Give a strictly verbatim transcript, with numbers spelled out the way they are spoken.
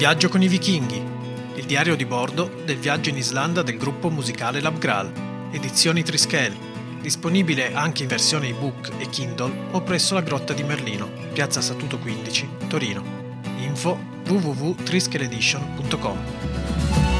Viaggio con i vichinghi, il diario di bordo del viaggio in Islanda del gruppo musicale Labgral, edizioni Trischel, disponibile anche in versione ebook e Kindle o presso la Grotta di Merlino, piazza Statuto quindici, Torino. Info w w w punto trischeledition punto com.